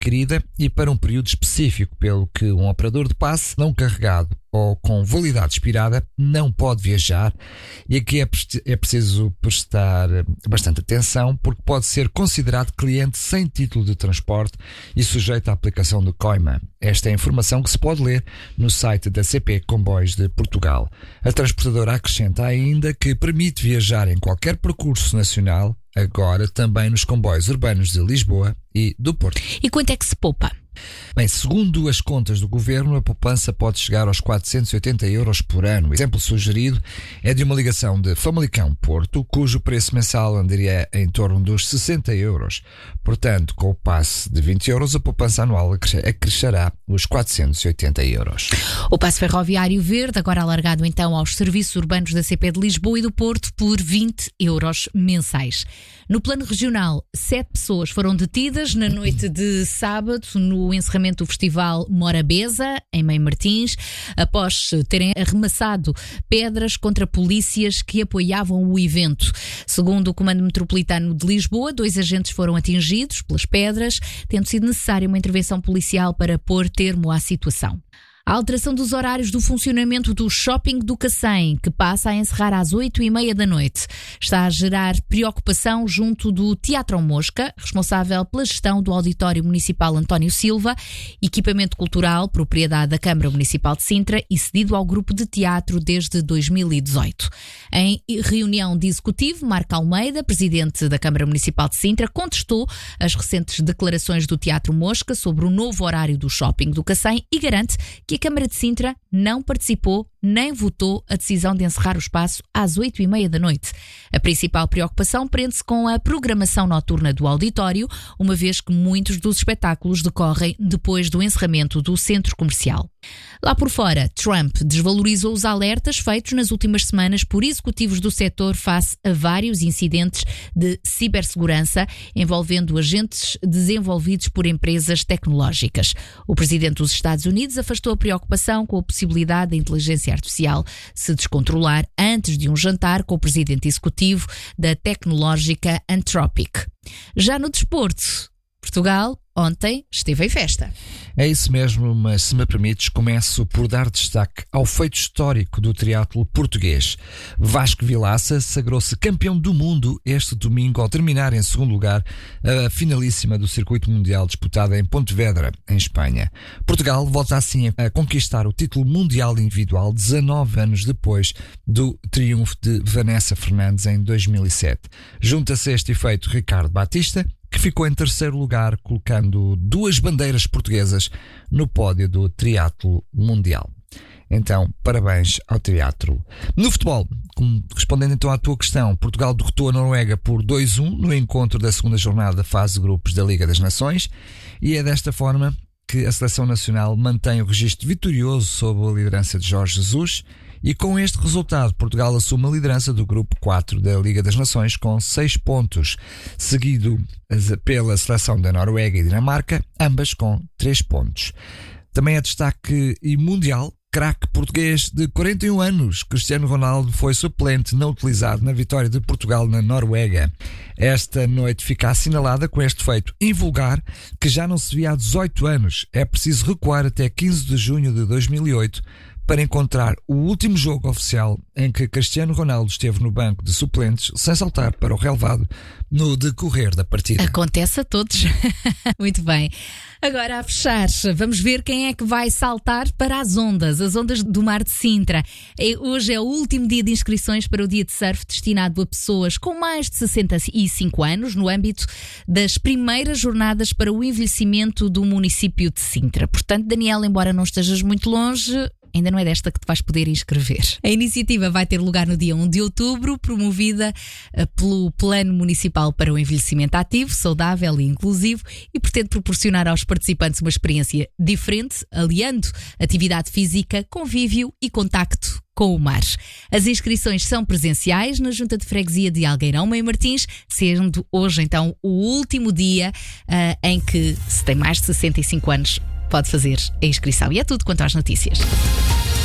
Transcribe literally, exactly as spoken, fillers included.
adquirida e para um período específico, pelo que um operador de passe não carregado ou com validade expirada não pode viajar, e aqui é, é preciso prestar bastante atenção, porque pode ser considerado cliente sem título de transporte e sujeito à aplicação do COIMA. Esta é a informação que se pode ler no site da C P Comboios de Portugal. A transportadora acrescenta ainda que permite viajar em qualquer percurso nacional, agora também nos comboios urbanos de Lisboa e do Porto. E quanto é que se poupa? Bem, segundo as contas do Governo, a poupança pode chegar aos quatrocentos e oitenta euros por ano. O exemplo sugerido é de uma ligação de Famalicão-Porto, cujo preço mensal andaria em torno dos sessenta euros. Portanto, com o passe de vinte euros, a poupança anual acrescerá os quatrocentos e oitenta euros. O passe ferroviário verde, agora alargado então aos serviços urbanos da C P de Lisboa e do Porto, por vinte euros mensais. No plano regional, sete pessoas foram detidas na noite de sábado no encerramento do festival Morabeza, em Mãe Martins, após terem arremessado pedras contra polícias que apoiavam o evento. Segundo o Comando Metropolitano de Lisboa, dois agentes foram atingidos pelas pedras, tendo sido necessária uma intervenção policial para pôr termo à situação. A alteração dos horários do funcionamento do Shopping do Cacém, que passa a encerrar às oito e meia da noite, está a gerar preocupação junto do Teatro Mosca, responsável pela gestão do Auditório Municipal António Silva, equipamento cultural, propriedade da Câmara Municipal de Sintra e cedido ao grupo de teatro desde dois mil e dezoito. Em reunião de executivo, Marco Almeida, presidente da Câmara Municipal de Sintra, contestou as recentes declarações do Teatro Mosca sobre o novo horário do Shopping do Cacém e garante que a Câmara de Sintra não participou nem votou a decisão de encerrar o espaço às oito e meia da noite. A principal preocupação prende-se com a programação noturna do auditório, uma vez que muitos dos espetáculos decorrem depois do encerramento do centro comercial. Lá por fora, Trump desvalorizou os alertas feitos nas últimas semanas por executivos do setor face a vários incidentes de cibersegurança envolvendo agentes desenvolvidos por empresas tecnológicas. O presidente dos Estados Unidos afastou a preocupação com a possibilidade da inteligência artificial se descontrolar antes de um jantar com o presidente executivo da tecnológica Anthropic. Já no desporto, Portugal ontem esteve em festa. É isso mesmo, mas se me permites, começo por dar destaque ao feito histórico do triatlo português. Vasco Vilaça sagrou-se campeão do mundo este domingo ao terminar em segundo lugar a finalíssima do circuito mundial disputada em Pontevedra, em Espanha. Portugal volta assim a conquistar o título mundial individual dezanove anos depois do triunfo de Vanessa Fernandes em dois mil e sete. Junta-se a este efeito Ricardo Batista, que ficou em terceiro lugar, colocando duas bandeiras portuguesas no pódio do triatlo mundial. Então, parabéns ao triatlo. No futebol, respondendo então à tua questão, Portugal derrotou a Noruega por dois a um no encontro da segunda jornada da fase de grupos da Liga das Nações, e é desta forma que a seleção nacional mantém o registro vitorioso sob a liderança de Jorge Jesus. E com este resultado, Portugal assume a liderança do grupo quatro da Liga das Nações com seis pontos, seguido pela seleção da Noruega e Dinamarca, ambas com três pontos. Também é destaque e mundial, craque português de quarenta e um anos, Cristiano Ronaldo foi suplente não utilizado na vitória de Portugal na Noruega. Esta noite fica assinalada com este feito invulgar que já não se via há dezoito anos. É preciso recuar até quinze de junho de dois mil e oito para encontrar o último jogo oficial em que Cristiano Ronaldo esteve no banco de suplentes sem saltar para o relvado no decorrer da partida. Acontece a todos. Muito bem. Agora, a fechar, vamos ver quem é que vai saltar para as ondas, as ondas do Mar de Sintra. Hoje é o último dia de inscrições para o dia de surf destinado a pessoas com mais de sessenta e cinco anos no âmbito das primeiras jornadas para o envelhecimento do município de Sintra. Portanto, Daniel, embora não estejas muito longe, ainda não é desta que te vais poder inscrever. A iniciativa vai ter lugar no dia um de outubro, promovida pelo Plano Municipal para o Envelhecimento Ativo, Saudável e Inclusivo, e pretende proporcionar aos participantes uma experiência diferente, aliando atividade física, convívio e contacto com o mar. As inscrições são presenciais na Junta de Freguesia de Algueirão, Mãe Martins, sendo hoje então o último dia uh, em que, se tem mais de sessenta e cinco anos, pode fazer a inscrição. E é tudo quanto às notícias.